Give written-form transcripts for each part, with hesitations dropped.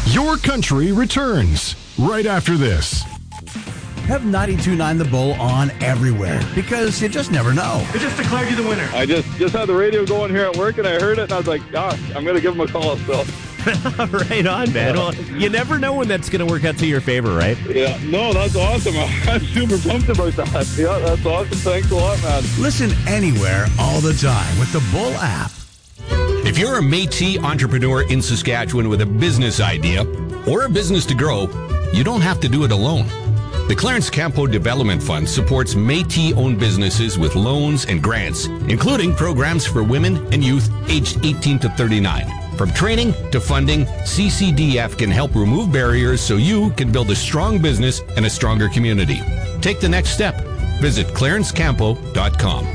Your Country returns right after this. Have 92.9 The Bull on everywhere because you just never know. I just declared you the winner. I just had the radio going here at work, and I heard it, and I was like, gosh, I'm going to give him a call. So. Right on, man. Well, you never know when that's going to work out to your favor, right? Yeah, no, that's awesome. I'm super pumped about that. Yeah, that's awesome. Thanks a lot, man. Listen anywhere, all the time with the Bull app. If you're a Métis entrepreneur in Saskatchewan with a business idea or a business to grow, you don't have to do it alone. The Clarence Campo Development Fund supports Métis-owned businesses with loans and grants, including programs for women and youth aged 18 to 39. From training to funding, CCDF can help remove barriers so you can build a strong business and a stronger community. Take the next step. Visit clarencecampo.com.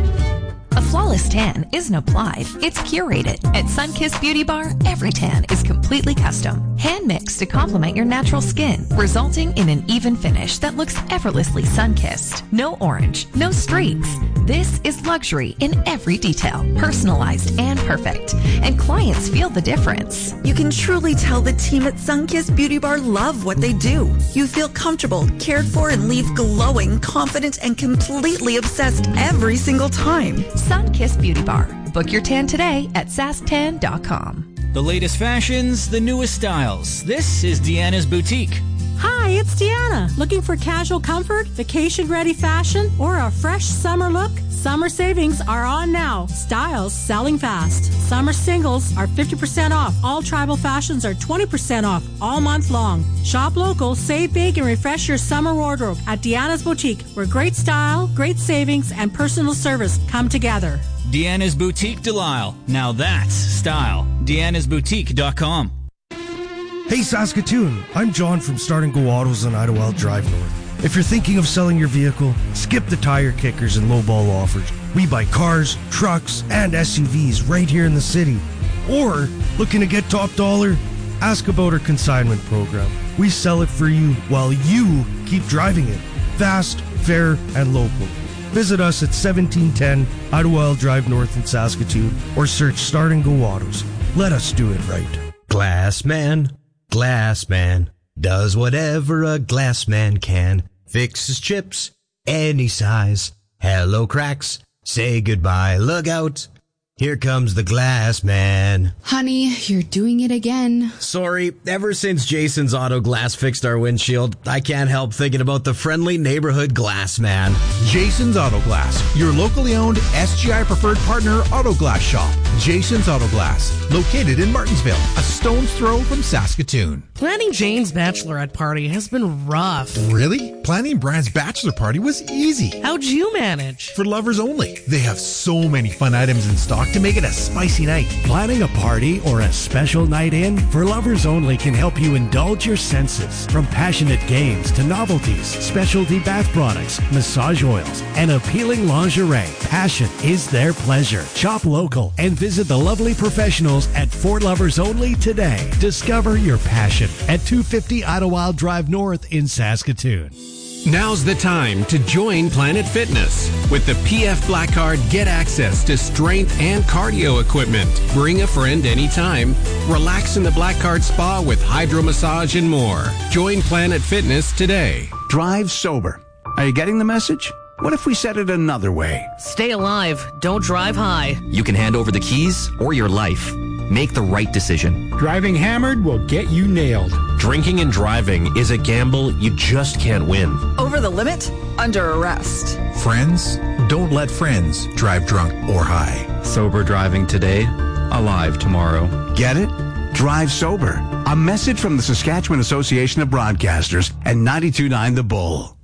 A flawless tan isn't applied, it's curated. At Sunkissed Beauty Bar, every tan is completely custom, hand-mixed to complement your natural skin, resulting in an even finish that looks effortlessly sun-kissed. No orange, no streaks. This is luxury in every detail, personalized and perfect. And clients feel the difference. You can truly tell the team at Sunkissed Beauty Bar love what they do. You feel comfortable, cared for, and leave glowing, confident, and completely obsessed every single time. Sunkissed Beauty Bar. Book your tan today at sasktan.com. The latest fashions, the newest styles. This is Deanna's Boutique. Hi, it's Deanna. Looking for casual comfort, vacation-ready fashion, or a fresh summer look? Summer savings are on now. Styles selling fast. Summer singles are 50% off. All tribal fashions are 20% off all month long. Shop local, save big, and refresh your summer wardrobe at Deanna's Boutique, where great style, great savings, and personal service come together. Deanna's Boutique Delisle. Now that's style. Deanna'sBoutique.com. Hey Saskatoon, I'm John from Start and Go Autos on Idlewild Drive North. If you're thinking of selling your vehicle, skip the tire kickers and lowball offers. We buy cars, trucks, and SUVs right here in the city. Or, looking to get top dollar? Ask about our consignment program. We sell it for you while you keep driving it. Fast, fair, and local. Visit us at 1710 Idlewild Drive North in Saskatoon or search Start and Go Autos. Let us do it right. Glass man does whatever a glass man can. Fixes chips any size. Hello cracks, say goodbye, look out. Here comes the glass man. Honey, you're doing it again. Sorry, ever since Jason's Auto Glass fixed our windshield, I can't help thinking about the friendly neighborhood glass man. Jason's Auto Glass, your locally owned SGI preferred partner auto glass shop. Jason's Auto Glass, located in Martinsville, a stone's throw from Saskatoon. Planning Jane's bachelorette party has been rough. Really? Planning Brad's bachelor party was easy. How'd you manage? For lovers only. They have so many fun items in stock to make it a spicy night. Planning a party or a special night in for lovers only can help you indulge your senses. From passionate games to novelties, specialty bath products, massage oils, and appealing lingerie, passion is their pleasure. Shop local and visit the lovely professionals at For Lovers Only today. Discover your passion at 250 Idlewild Drive North in Saskatoon. Now's the time to join Planet Fitness. With the PF Black Card, get access to strength and cardio equipment. Bring a friend anytime. Relax in the Black Card Spa with hydro massage and more. Join Planet Fitness today. Drive sober. Are you getting the message? What if we said it another way? Stay alive. Don't drive high. You can hand over the keys or your life. Make the right decision. Driving hammered will get you nailed. Drinking and driving is a gamble you just can't win. Over the limit? Under arrest. Friends, don't let friends drive drunk or high. Sober driving today, alive tomorrow. Get it? Drive sober. A message from the Saskatchewan Association of Broadcasters and 92.9 The Bull.